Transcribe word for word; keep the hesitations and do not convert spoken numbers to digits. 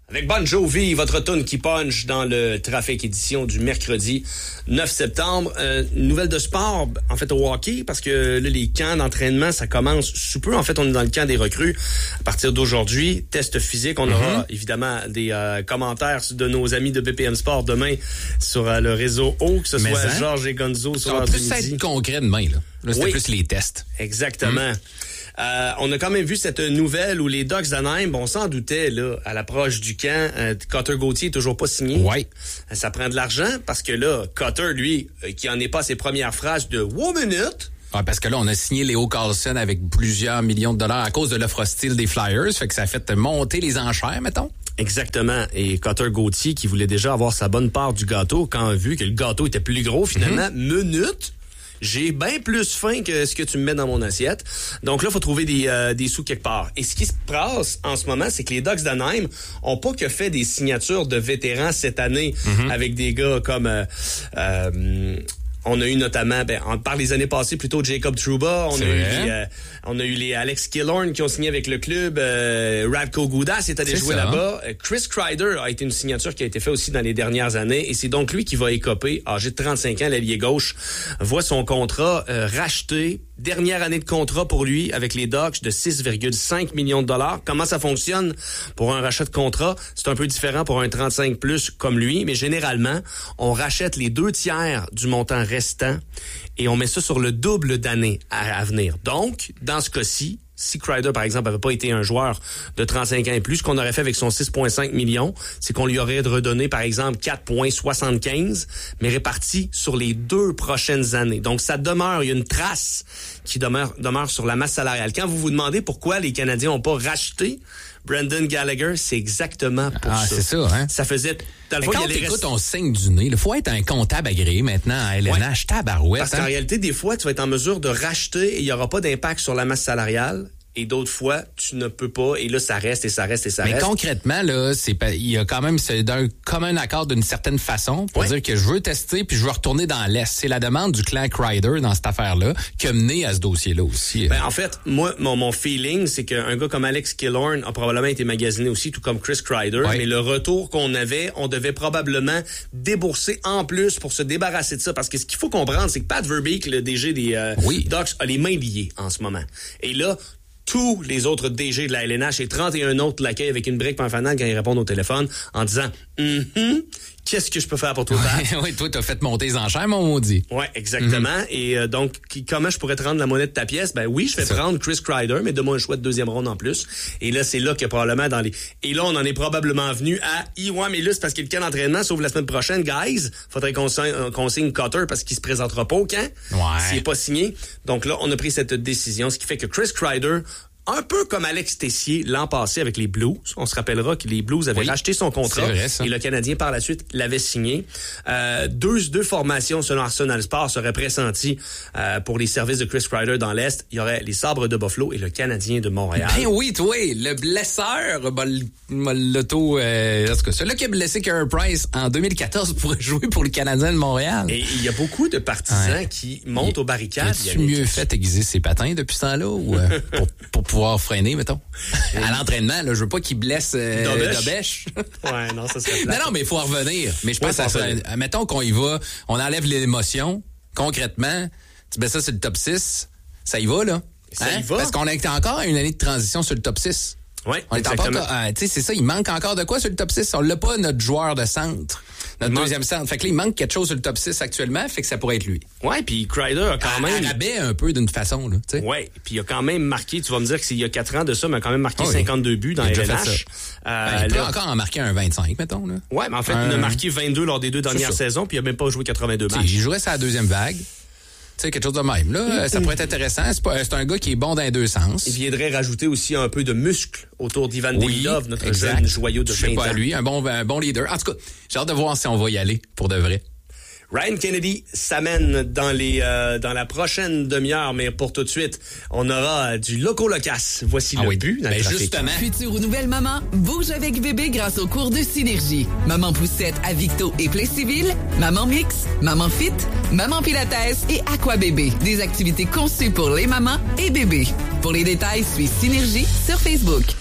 Avec Bon Jovi, votre tune qui punch dans le Trafic édition du mercredi neuf septembre. Euh, nouvelle de sport, en fait, au hockey, parce que là, les camps d'entraînement, ça commence sous peu. En fait, on est dans le camp des recrues à partir d'aujourd'hui. Test physique, on mm-hmm. aura évidemment des euh, commentaires de nos amis de B P M Sport demain sur euh, le réseau O, que ce Mais soit hein? Georges et Gonzo sur l'heure du midi. Ça va plus être concret demain, là. Là, c'était oui. plus les tests. Exactement. Mm. Euh, on a quand même vu cette nouvelle où les Ducks d'Anaheim, on s'en doutait là, à l'approche du camp. Euh, Cutter Gauthier est toujours pas signé. Ouais. Euh, ça prend de l'argent parce que là, Cutter, lui, euh, qui en est pas à ses premières phrases de « One minute », Ouais, parce que là, on a signé Léo Carlson avec plusieurs millions de dollars à cause de l'offre hostile des Flyers. Fait que ça a fait monter les enchères, mettons. Exactement. Et Cutter Gauthier, qui voulait déjà avoir sa bonne part du gâteau, quand a vu que le gâteau était plus gros, finalement, mm-hmm. minute... J'ai bien plus faim que ce que tu me mets dans mon assiette. Donc là, il faut trouver des, euh, des sous quelque part. Et ce qui se passe en ce moment, c'est que les Ducks d'Anaheim ont pas que fait des signatures de vétérans cette année mm-hmm. avec des gars comme... Euh, euh, on a eu notamment, ben, par les années passées, plutôt Jacob Trouba. On a, eu les, euh, on a eu les Alex Killorn qui ont signé avec le club. Euh, Radko Gudas est allé c'est jouer ça, là-bas. Hein? Chris Kreider a été une signature qui a été faite aussi dans les dernières années. Et c'est donc lui qui va écoper, âgé de trente-cinq ans, l'ailier gauche, voit son contrat euh, racheté. Dernière année de contrat pour lui avec les Ducks de six virgule cinq millions de dollars. Comment ça fonctionne pour un rachat de contrat? C'est un peu différent pour un trente-cinq plus comme lui, mais généralement, on rachète les deux tiers du montant restant et on met ça sur le double d'années à, à venir. Donc, dans ce cas-ci, si Kreider, par exemple, avait pas été un joueur de trente-cinq ans et plus, ce qu'on aurait fait avec son six virgule cinq millions, c'est qu'on lui aurait redonné, par exemple, quatre virgule soixante-quinze, mais réparti sur les deux prochaines années. Donc, ça demeure, il y a une trace qui demeure, demeure sur la masse salariale. Quand vous vous demandez pourquoi les Canadiens n'ont pas racheté Brendan Gallagher, c'est exactement pour ah, ça. c'est ça, hein? Ça faisait... Dans le mais fond, quand il y t'écoutes, rest... on saigne du nez. Il faut être un comptable agréé maintenant à L N H. Ouais. Tabarouette. Parce qu'en hein? réalité, des fois, tu vas être en mesure de racheter et il n'y aura pas d'impact sur la masse salariale. Et d'autres fois, tu ne peux pas. Et là, ça reste et ça reste et ça mais reste. Mais concrètement, là, c'est il y a quand même c'est d'un commun accord d'une certaine façon pour ouais. dire que je veux tester puis je veux retourner dans l'Est. C'est la demande du clan Kreider dans cette affaire-là qui a mené à ce dossier-là aussi. Ben, en fait, moi, mon, mon feeling, c'est qu'un gars comme Alex Killorn a probablement été magasiné aussi, tout comme Chris Kreider. Ouais. Mais le retour qu'on avait, on devait probablement débourser en plus pour se débarrasser de ça. Parce que ce qu'il faut comprendre, c'est que Pat Verbeek, le D G des euh, oui. Ducks, a les mains liées en ce moment. Et là, tous les autres D G de la L N H et trente et un autres l'accueillent avec une brique par un fanal quand ils répondent au téléphone en disant mm-hmm, « Qu'est-ce que je peux faire pour toi, Pat? » Oui, toi, t'as fait monter les enchères, mon maudit. Oui, exactement. Mm-hmm. Et euh, donc, qui, comment je pourrais te rendre la monnaie de ta pièce? Ben oui, je vais prendre Chris Kreider, mais donne-moi un choix de deuxième ronde en plus. Et là, c'est là que probablement dans les... Et là, on en est probablement venu à « Ouais, mais là, c'est parce qu'il y a le camp d'entraînement, sauf la semaine prochaine, guys. Faudrait qu'on signe, qu'on signe Cutter parce qu'il se présentera pas au camp. Ouais. S'il n'est pas signé. » Donc là, on a pris cette décision, ce qui fait que Chris Kreider... Un peu comme Alex Tessier l'an passé avec les Blues. On se rappellera que les Blues avaient oui, racheté son contrat vrai, et le Canadien par la suite l'avait signé. Euh, deux, deux formations selon Arsenal Sport seraient pressenties euh, pour les services de Chris Kreider dans l'Est. Il y aurait les Sabres de Buffalo et le Canadien de Montréal. Ben oui, toi, le blesseur, ben, l'auto, euh, en tout cas, celui qui a blessé Carey Price en deux mille quatorze pourrait jouer pour le Canadien de Montréal. Et il y a beaucoup de partisans ouais. qui montent il, aux barricades. As-tu mieux fait aiguiser ses patins depuis ce temps-là ou euh, pour, pour pouvoir freiner, mettons. À l'entraînement, là, je veux pas qu'il blesse euh, Dobèche. Ouais, non, ça serait plat. Non, non, mais il faut en revenir. Mais je pense ouais, que ça serait, mettons qu'on y va, on enlève l'émotion, concrètement, tu mets ça sur le top six, ça y va, là. Ça hein? y va. Parce qu'on est encore à une année de transition sur le top six. Oui, exactement. Euh, tu sais, c'est ça, il manque encore de quoi sur le top six? On l'a pas, notre joueur de centre. Notre il deuxième manque... centre. Fait que là, il manque quelque chose sur le top six actuellement, fait que ça pourrait être lui. Ouais, puis Kreider a quand à, même... À rabais un peu d'une façon, là, tu sais. Ouais, puis il a quand même marqué, tu vas me dire que s'il y a quatre ans de ça, mais il a quand même marqué oh, cinquante-deux buts dans les L N H. Euh, ben, il peut là... encore en marquer un vingt-cinq, mettons, là. Ouais, mais en fait, un... il a marqué vingt-deux lors des deux dernières saisons, puis il a même pas joué quatre-vingt-deux matchs. Il jouerait sa deuxième vague. Tu sais, quelque chose de même. Là, mm-hmm. Ça pourrait être intéressant. C'est, pas, c'est un gars qui est bon dans les deux sens. Il viendrait rajouter aussi un peu de muscle autour d'Ivan oui, Demidov, notre exact. jeune joyau de vingt ans. Je sais pas lui, un bon, un bon leader. En tout cas, j'ai hâte de voir si on va y aller pour de vrai. Ryan Kennedy s'amène dans les euh, dans la prochaine demi-heure, mais pour tout de suite, on aura du Loco Locasse. Voici ah le oui. but. Ben justement. Future ou nouvelle maman, bouge avec bébé grâce au cours de Synergie. Maman poussette à Victo et Plessisville, Maman Mix, Maman Fit, Maman Pilates et Aqua Bébé. Des activités conçues pour les mamans et bébés. Pour les détails, suis Synergie sur Facebook.